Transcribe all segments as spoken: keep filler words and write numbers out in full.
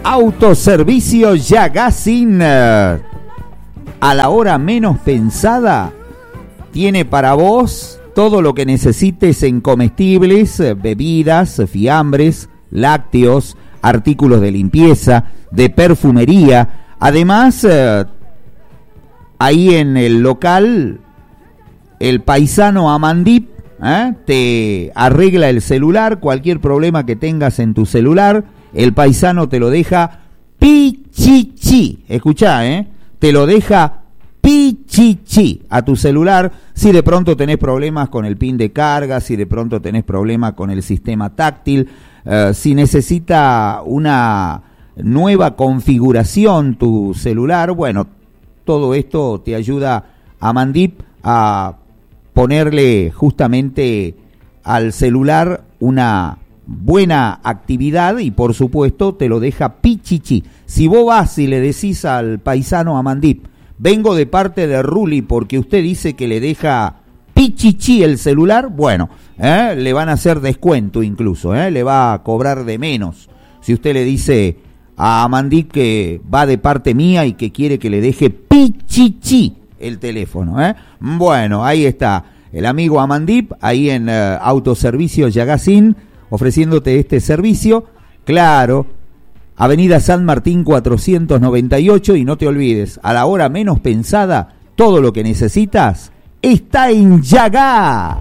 Autoservicio Yagazin, a la hora menos pensada, tiene para vos todo lo que necesites en comestibles, bebidas, fiambres, lácteos, artículos de limpieza, de perfumería. Además, eh, ahí en el local, el paisano Amandip ¿eh? te arregla el celular, cualquier problema que tengas en tu celular, el paisano te lo deja pichichi. Escuchá, ¿eh? Te lo deja pichichi a tu celular. Si de pronto tenés problemas con el pin de carga, si de pronto tenés problemas con el sistema táctil, uh, si necesita una nueva configuración tu celular, bueno, todo esto te ayuda a Amandip a ponerle justamente al celular una buena actividad y por supuesto te lo deja pichichi. Si vos vas y le decís al paisano Amandip, vengo de parte de Ruli porque usted dice que le deja pichichi el celular, bueno, ¿eh? le van a hacer descuento incluso, ¿eh? le va a cobrar de menos. Si usted le dice a Amandip que va de parte mía y que quiere que le deje pichichi el teléfono, ¿eh? Bueno, ahí está el amigo Amandip, ahí en uh, Autoservicio Yagazin, ofreciéndote este servicio. Claro, Avenida San Martín cuatrocientos noventa y ocho, y no te olvides, a la hora menos pensada, todo lo que necesitas está en Yagá.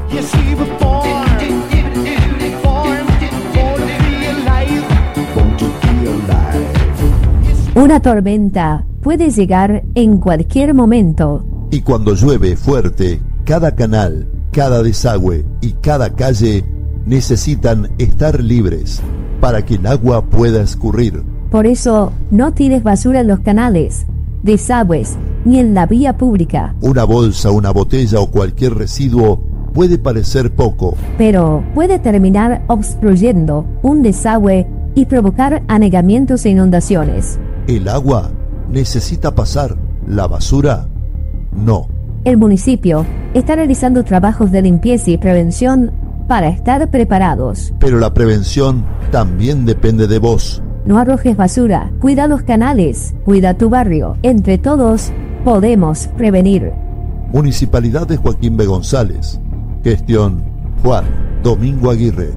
Una tormenta puede llegar en cualquier momento. Y cuando llueve fuerte, cada canal, cada desagüe y cada calle necesitan estar libres para que el agua pueda escurrir. Por eso, no tires basura en los canales, desagües ni en la vía pública. Una bolsa, una botella o cualquier residuo puede parecer poco, pero puede terminar obstruyendo un desagüe y provocar anegamientos e inundaciones. El agua necesita pasar, la basura no. El municipio está realizando trabajos de limpieza y prevención para estar preparados. Pero la prevención también depende de vos. No arrojes basura, cuida los canales, cuida tu barrio. Entre todos podemos prevenir. Municipalidad de Joaquín B. González. Gestión Juan Domingo Aguirre.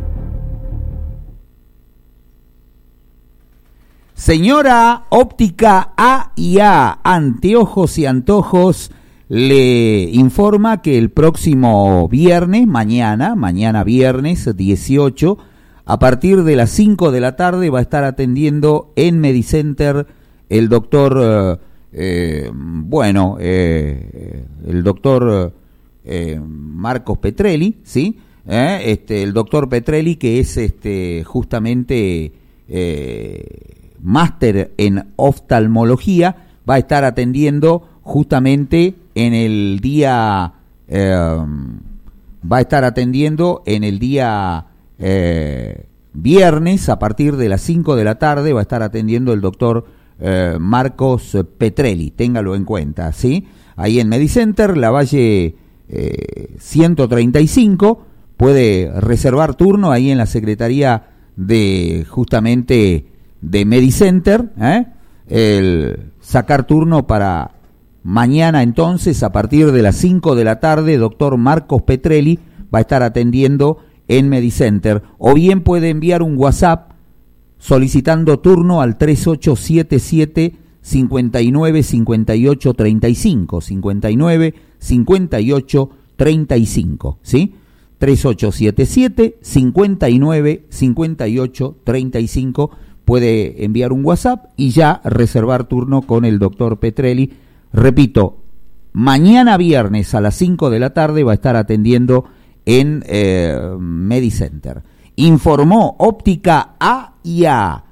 Señora Óptica A y A, Anteojos y Antojos, le informa que el próximo viernes, mañana, mañana viernes dieciocho, a partir de las cinco de la tarde va a estar atendiendo en Medicenter el doctor, eh, eh, bueno, eh, el doctor eh, Marcos Petrelli, ¿sí? Eh, este, el doctor Petrelli, que es este justamente eh, máster en oftalmología, va a estar atendiendo justamente en el día eh, va a estar atendiendo en el día eh, viernes a partir de las cinco de la tarde, va a estar atendiendo el doctor eh, Marcos Petrelli, téngalo en cuenta, ¿sí? Ahí en Medicenter, La Valle eh, ciento treinta y cinco, puede reservar turno ahí en la Secretaría de justamente de Medicenter, ¿eh? el sacar turno para mañana entonces a partir de las cinco de la tarde, doctor Marcos Petrelli va a estar atendiendo en Medicenter, o bien puede enviar un WhatsApp solicitando turno al tres ocho siete siete, cinco nueve cinco ocho tres cinco, cinco nueve cinco ocho tres cinco, ¿sí? tres ocho siete siete, cinco nueve cinco ocho tres cinco, puede enviar un WhatsApp y ya reservar turno con el doctor Petrelli. Repito, mañana viernes a las cinco de la tarde va a estar atendiendo en eh, Medicenter. Informó Óptica A y A,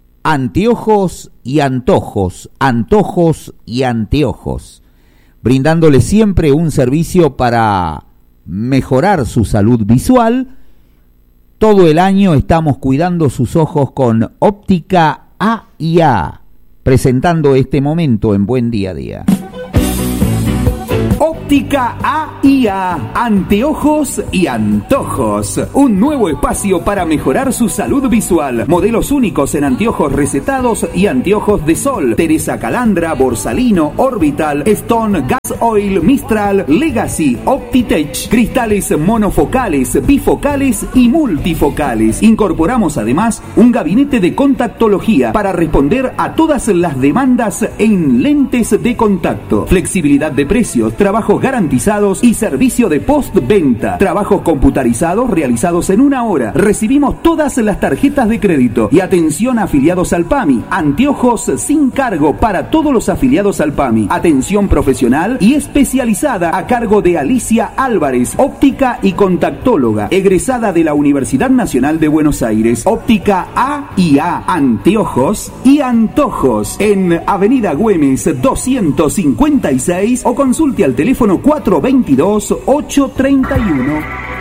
Anteojos y Antojos, Antojos y Anteojos, brindándole siempre un servicio para mejorar su salud visual. Todo el año estamos cuidando sus ojos con Óptica A y A, presentando este momento en Buen Día a Día. Óptica Óptica A y A, anteojos y antojos. Un nuevo espacio para mejorar su salud visual. Modelos únicos en anteojos recetados y anteojos de sol. Teresa Calandra, Borsalino, Orbital, Stone, Gas Oil, Mistral, Legacy, Optitech. Cristales monofocales, bifocales y multifocales. Incorporamos además un gabinete de contactología para responder a todas las demandas en lentes de contacto. Flexibilidad de precios, trabajos garantizados y servicio de postventa. Trabajos computarizados realizados en una hora. Recibimos todas las tarjetas de crédito y atención a afiliados al P A M I. Anteojos sin cargo para todos los afiliados al P A M I. Atención profesional y especializada a cargo de Alicia Álvarez, óptica y contactóloga, egresada de la Universidad Nacional de Buenos Aires. Óptica A y A, anteojos y antojos, en Avenida Güemes doscientos cincuenta y seis, o consulte al teléfono cuatro veintidós, ocho treinta y uno.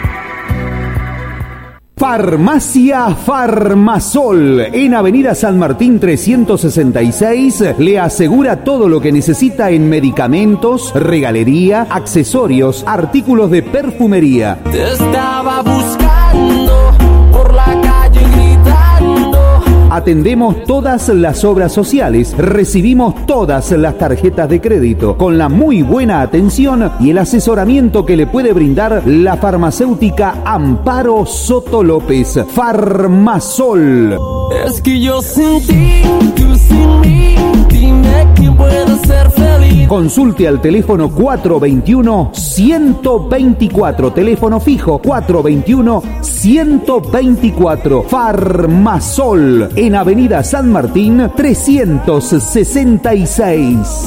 Farmacia Farmasol, en Avenida San Martín trescientos sesenta y seis, le asegura todo lo que necesita en medicamentos, regalería, accesorios, artículos de perfumería. Te estaba buscando por la calle gritando. Atendemos todas las obras sociales, recibimos todas las tarjetas de crédito, con la muy buena atención y el asesoramiento que le puede brindar la farmacéutica Amparo Soto López. Farmasol. Es que yo sin ti, tú sin mí, dime quién puede ser feliz. Consulte al teléfono cuatro veintiuno, ciento veinticuatro, teléfono fijo cuatro veintiuno, ciento veinticuatro. Farmasol, en Avenida San Martín trescientos sesenta y seis.